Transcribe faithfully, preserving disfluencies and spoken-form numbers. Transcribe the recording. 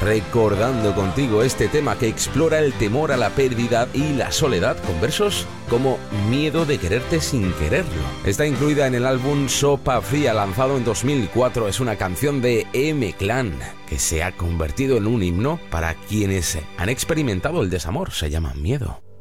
recordando contigo este tema que explora el temor a la pérdida y la soledad con versos como Miedo de quererte sin quererlo. Está incluida en el álbum Sopa Fría, lanzado en dos mil cuatro. Es una canción de M-Clan que se ha convertido en un himno para quienes han experimentado el desamor. Se llama Miedo.